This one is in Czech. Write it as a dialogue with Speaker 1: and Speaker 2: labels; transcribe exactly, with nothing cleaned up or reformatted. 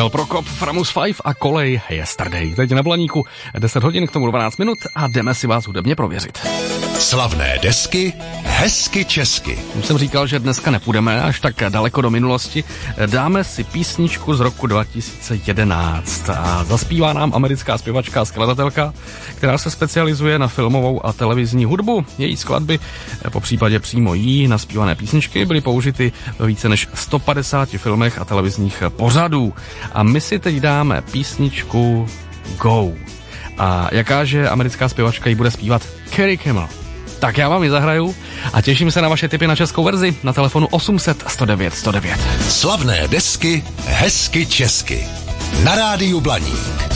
Speaker 1: Michal Prokop, Framus five a Kolej Yesterday. Teď na Blaníku deset hodin, k tomu dvanáct minut a jdeme si vás hudebně prověřit.
Speaker 2: Slavné desky, hezky česky.
Speaker 1: Už jsem říkal, že dneska nepůjdeme až tak daleko do minulosti. Dáme si písničku z roku dva tisíce jedenáct a zaspívá nám americká zpěvačka a skladatelka, která se specializuje na filmovou a televizní hudbu. Její skladby, po případě přímo jí naspívané písničky, byly použity ve více než sto padesáti filmech a televizních pořadů. A my si teď dáme písničku Go. A jakáže americká zpěvačka ji bude zpívat? Kerry Kimmel. Tak já vám ji zahraju a těším se na vaše tipy na českou verzi na telefonu osm set sto devět sto devět.
Speaker 2: Slavné desky, hezky česky. Na rádiu Blaník.